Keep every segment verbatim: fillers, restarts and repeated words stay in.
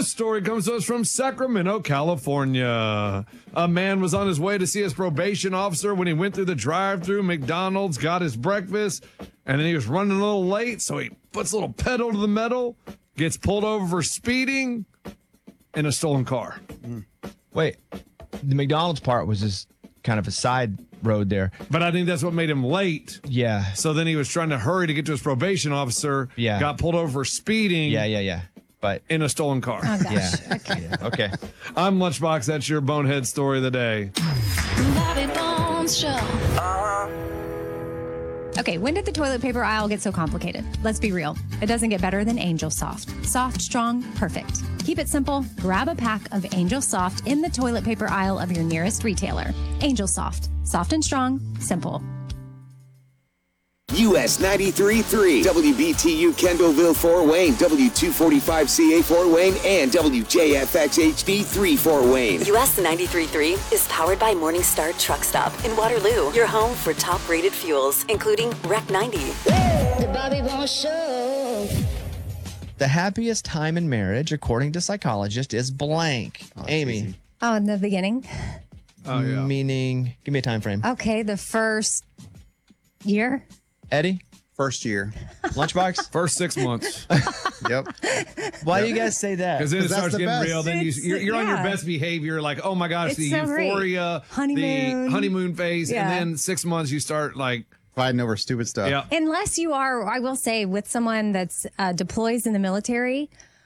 This story comes to us from Sacramento, California. A man was on his way to see his probation officer when he went through the drive-thru McDonald's, got his breakfast, and then he was running a little late, so he puts a little pedal to the metal, gets pulled over for speeding in a stolen car. Wait, the McDonald's part was just kind of a side road there. But I think that's what made him late. Yeah. So then he was trying to hurry to get to his probation officer. Yeah. Got pulled over for speeding. Yeah, yeah, yeah. But in a stolen car. Oh, gosh. yeah. Okay. yeah. Okay. I'm Lunchbox. That's your bonehead story of the day. Bobby Bones Show. Okay, when did the toilet paper aisle get so complicated? Let's be real. It doesn't get better than Angel Soft. Soft, strong, perfect. Keep it simple. Grab a pack of Angel Soft in the toilet paper aisle of your nearest retailer. Angel Soft. Soft and strong. Simple. U S ninety-three point three, W B T U Kendallville Fort Wayne, W two forty-five C A Fort Wayne, and W J F X H D three Fort Wayne. U S ninety-three point three is powered by Morningstar Truck Stop in Waterloo, your home for top-rated fuels, including R E C ninety. The Bobby Bones Show. The happiest time in marriage, according to psychologists, is blank. Oh, Amy. easy. Oh, in the beginning? Oh, yeah. Meaning, give me a time frame. Okay, the first year? Eddie? First year. Lunchbox? First six months. Yep. Why do you guys say that? Because then it that's starts the getting best. real. Then you, It's- you're, you're on your yeah. best behavior. Like, oh my gosh, It's the so great. euphoria, Honeymoon. the honeymoon phase. Yeah. And then six months you start like, Fighting over stupid stuff. yeah. Unless you are, I will say, with someone that's uh, deploys in the military,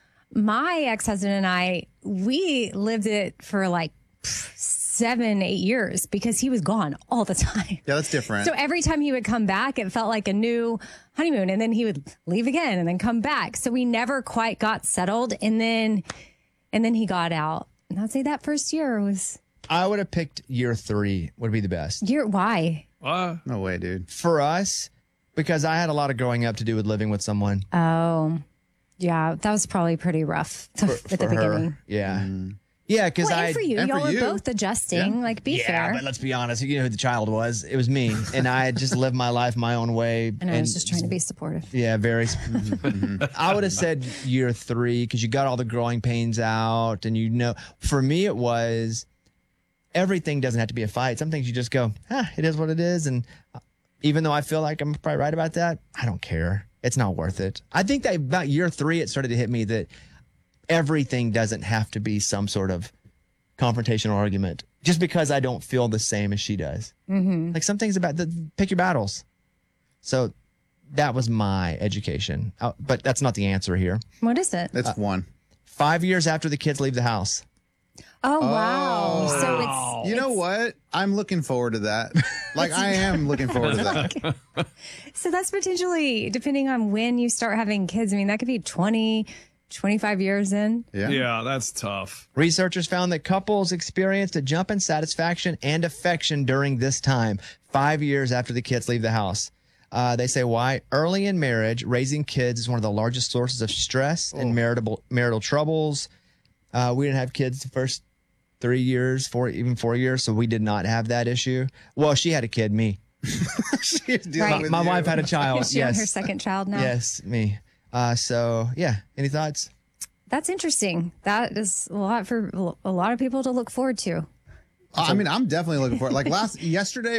my ex-husband and I, we lived it for like pff, seven, eight years because he was gone all the time. Yeah, that's different. So every time he would come back, it felt like a new honeymoon, and then he would leave again and then come back. So we never quite got settled, and then and then he got out. And I'd say that first year was I would have picked year three would be the best. year. Why? Uh, No way, dude. For us, because I had a lot of growing up to do with living with someone. Oh, yeah, that was probably pretty rough at the for her. beginning. Yeah. Yeah, because Well, I. and for you, and y'all for were you. both adjusting. Like, be yeah, fair. but let's be honest. You know who the child was? It was me. And I had just lived my life my own way. and I was just trying to be supportive. Yeah, very. I would have said year three because you got all the growing pains out, and you know, for me it was everything doesn't have to be a fight. Some things you just go, ah, it is what it is, and even though I feel like I'm probably right about that, I don't care. It's not worth it. I think that about year three, it started to hit me that everything doesn't have to be some sort of confrontational argument just because I don't feel the same as she does. Mm-hmm. Like some things about the pick your battles. So that was my education. Uh, but that's not the answer here. What is it? That's one. Five years after the kids leave the house. Oh, wow. So it's. You know it's- what? I'm looking forward to that. Like, I am looking forward to that. So that's potentially, depending on when you start having kids, I mean, that could be twenty, twenty-five years in. Yeah. yeah, that's tough. Researchers found that couples experienced a jump in satisfaction and affection during this time, five years after the kids leave the house. Uh, they say why? Early in marriage, raising kids is one of the largest sources of stress and marital marital troubles. Uh, we didn't have kids the first three years, four even four years, so we did not have that issue. Well, she had a kid, me. She's dealing Right. with My you. wife had a child. Is she on yes, her second child now? yes, me. Uh, so yeah, any thoughts? That's interesting. That is a lot for a lot of people to look forward to. I mean, I'm definitely looking forward. Like last yesterday.